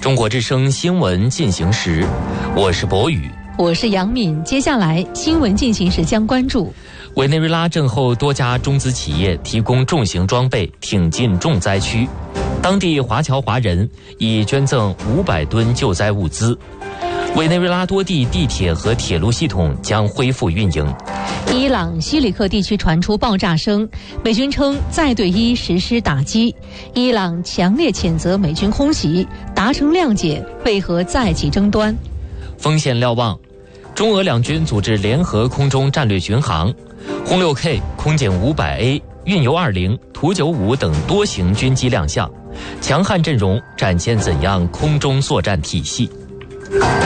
中国之声新闻进行时，我是博宇， 我是杨敏。接下来新闻进行时将关注： 委内瑞拉震后多家中资企业提供重型装备挺进重灾区，当地华侨华人已捐赠500吨救灾物资。委内瑞拉多地地铁和铁路系统将恢复运营。 伊朗西里克地区传出爆炸声，美军称再对伊实施打击。伊朗强烈谴责美军空袭，达成谅解，为何再起争端？ 风险瞭望，中俄两军组织联合空中战略巡航，轰6K、空警500A、运油20、图95等多型军机亮相，强悍阵容展现怎样空中作战体系？